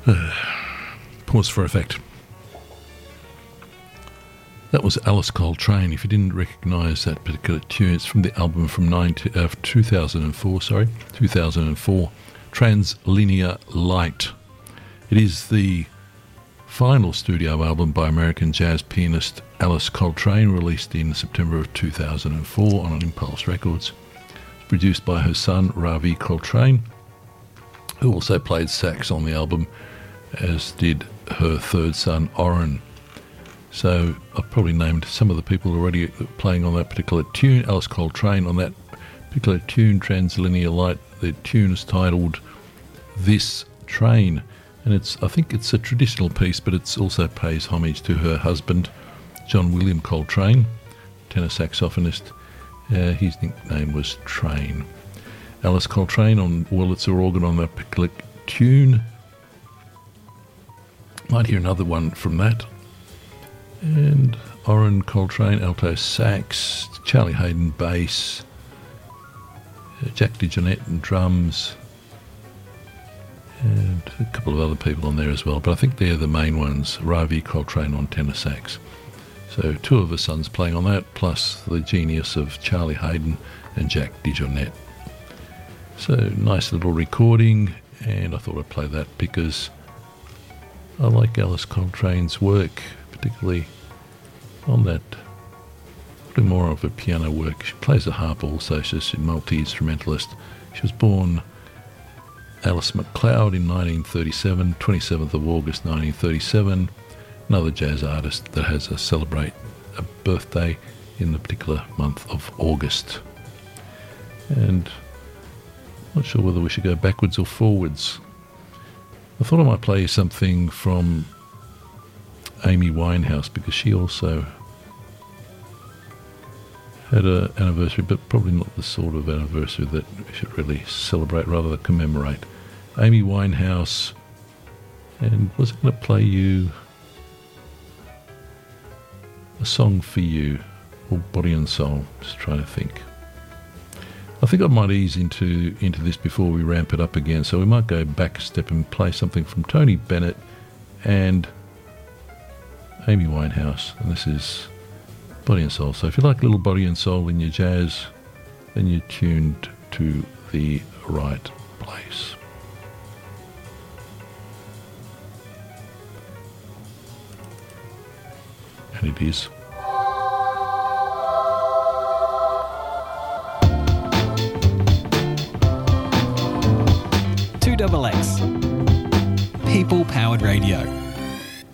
Pause for effect. That was Alice Coltrane. If you didn't recognise that particular tune, it's from the album from 2004, Translinear Light. It is the final studio album by American jazz pianist Alice Coltrane, released in September of 2004 on Impulse Records. It's produced by her son, Ravi Coltrane, who also played sax on the album, as did her third son, Oren. So I've probably named some of the people already playing on that particular tune. Alice Coltrane on that particular tune, Translinear Light. The tune is titled This Train. And I think it's a traditional piece, but it also pays homage to her husband, John William Coltrane, tenor saxophonist. His nickname was Train. Alice Coltrane on Wurlitzer organ on that particular tune. Might hear another one from that. And Oren Coltrane, alto sax, Charlie Hayden bass, Jack DeJohnette and drums, and a couple of other people on there as well, but I think they're the main ones. Ravi Coltrane on tenor sax. So two of her sons playing on that, plus the genius of Charlie Hayden and Jack DeJohnette. So nice little recording, and I thought I'd play that because I like Alice Coltrane's work, particularly on that, probably more of a piano work. She plays the harp also, she's a multi-instrumentalist. She was born Alice MacLeod in 1937, 27th of August 1937, another jazz artist that has celebrate a birthday in the particular month of August. And not sure whether we should go backwards or forwards. I thought I might play you something from Amy Winehouse, because she also had an anniversary, but probably not the sort of anniversary that we should really celebrate, rather than commemorate. Amy Winehouse, and was I going to play you A Song for You, or Body and Soul? Just trying to think. I think I might ease into this before we ramp it up again, so we might go back a step and play something from Tony Bennett and Amy Winehouse, and this is Body and Soul. So if you like a little body and soul in your jazz, then you're tuned to the right place. And it is. X. People Powered Radio.